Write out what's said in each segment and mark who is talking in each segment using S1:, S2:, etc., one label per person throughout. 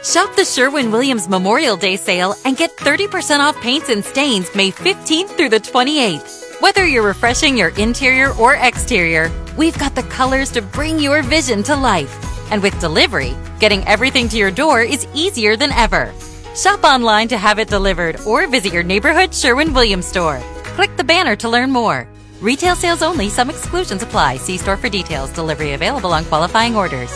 S1: Shop the Sherwin-Williams Memorial Day sale and get 30% off paints and stains May 15th through the 28th. Whether you're refreshing your interior or exterior, we've got the colors to bring your vision to life. And with delivery, getting everything to your door is easier than ever. Shop online to have it delivered or visit your neighborhood Sherwin-Williams store. Click the banner to learn more. Retail sales only. Some exclusions apply. See store for details. Delivery available on qualifying orders.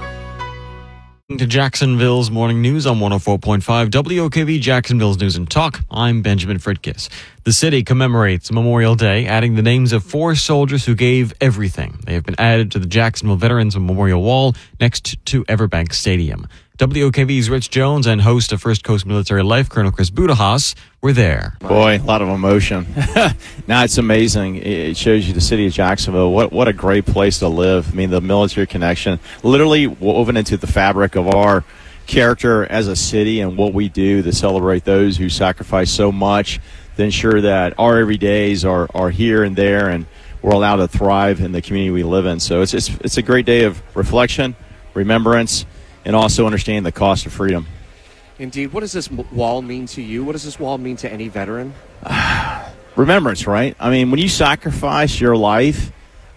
S2: To Jacksonville's Morning News on 104.5 WOKV Jacksonville's News and Talk. I'm Benjamin Fritkiss. The city commemorates Memorial Day, adding the names of 4 soldiers who gave everything. They have been added to the Jacksonville Veterans Memorial Wall next to Everbank Stadium. WOKV's Rich Jones and host of First Coast Military Life, Colonel Chris Budahas, were there.
S3: Boy, a lot of emotion. Now it's amazing. It shows you the city of Jacksonville. What a great place to live. I mean, the military connection literally woven into the fabric of our character as a city and what we do to celebrate those who sacrifice so much to ensure that our everydays are here and there and we're allowed to thrive in the community we live in. So it's a great day of reflection, remembrance, and also understanding the cost of freedom.
S4: Indeed. What does this wall mean to you? What does this wall mean to any veteran?
S3: Remembrance, right? I mean, when you sacrifice your life,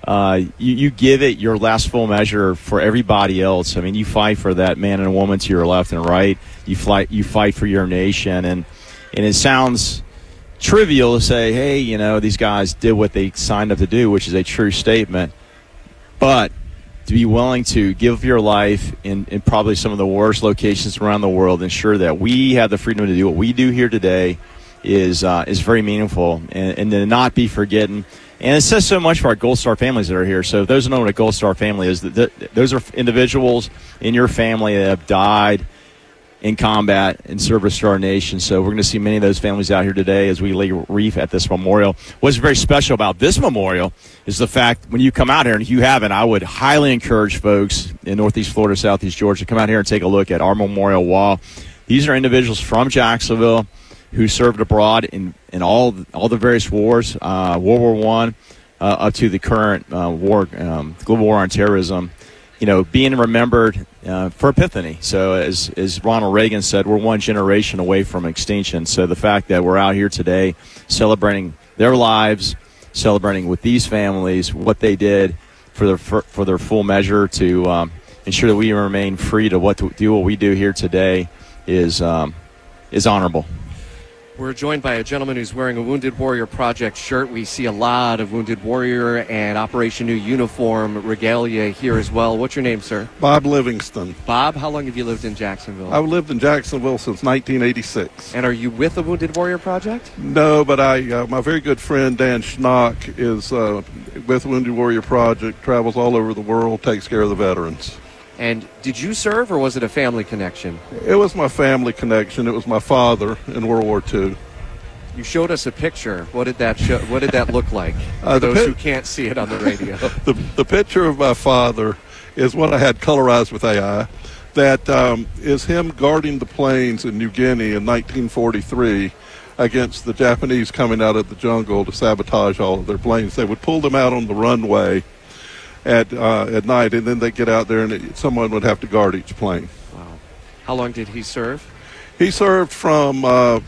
S3: you give it your last full measure for everybody else. I mean, you fight for that man and woman to your left and right. You fight for your nation. And it sounds trivial to say, hey, you know, these guys did what they signed up to do, which is a true statement. But to be willing to give your life in probably some of the worst locations around the world, ensure that we have the freedom to do what we do here today is very meaningful, and to not be forgotten. And it says so much for our Gold Star families that are here. So if those who know what a Gold Star family is, those are individuals in your family that have died in combat in service to our nation. So we're going to see many of those families out here today as we lay wreath at this memorial. What's very special about this memorial is the fact when you come out here, and if you haven't, I would highly encourage folks in Northeast Florida, Southeast Georgia, to come out here and take a look at our memorial wall. These are individuals from Jacksonville who served abroad in all the various wars, World War I up to the current war, global war on terrorism. You know, being remembered for Epiphany. So as Ronald Reagan said, we're one generation away from extinction. So the fact that we're out here today celebrating their lives, celebrating with these families, what they did for their full measure to ensure that we remain free to do what we do here today is honorable.
S4: We're joined by a gentleman who's wearing a Wounded Warrior Project shirt. We see a lot of Wounded Warrior and Operation New Uniform regalia here as well. What's your name, sir?
S5: Bob Livingston.
S4: Bob, how long have you lived in Jacksonville?
S5: I've lived in Jacksonville since 1986.
S4: And are you with the Wounded Warrior Project?
S5: No, but my very good friend Dan Schnock is with Wounded Warrior Project, travels all over the world, takes care of the veterans.
S4: And did you serve, or was it a family connection?
S5: It was my family connection. It was my father in World War II.
S4: You showed us a picture. What did that show? What did that look like? For those who can't see it on the radio.
S5: The picture of my father is one I had colorized with AI. That is him guarding the planes in New Guinea in 1943 against the Japanese coming out of the jungle to sabotage all of their planes. They would pull them out on the runway at night, and then they get out there and someone would have to guard each plane.
S4: Wow. How long did he serve?
S5: He served from about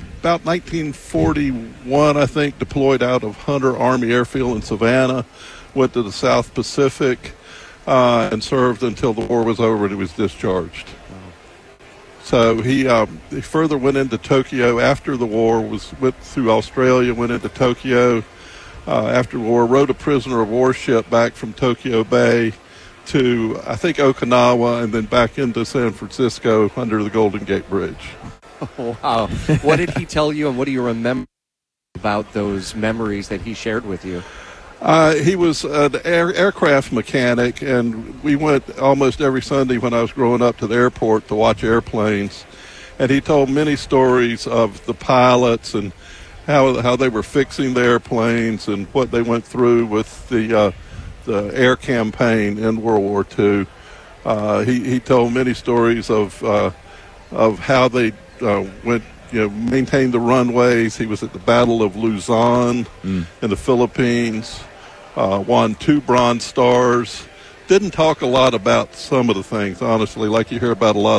S5: 1941, I think, deployed out of Hunter Army Airfield in Savannah, went to the South Pacific, and served until the war was over and he was discharged. Wow. So he further went into Tokyo after the war, went through Australia, went into Tokyo, after the war, rode a prisoner of war ship back from Tokyo Bay to, I think, Okinawa, and then back into San Francisco under the Golden Gate Bridge.
S4: Oh, wow. What did he tell you, and what do you remember about those memories that he shared with you?
S5: He was an aircraft mechanic, and we went almost every Sunday when I was growing up to the airport to watch airplanes. And he told many stories of the pilots and how they were fixing the airplanes and what they went through with the air campaign in World War II. He told many stories of how they maintained the runways. He was at the Battle of Luzon in the Philippines, won 2 Bronze Stars. Didn't talk a lot about some of the things, honestly, like you hear about a lot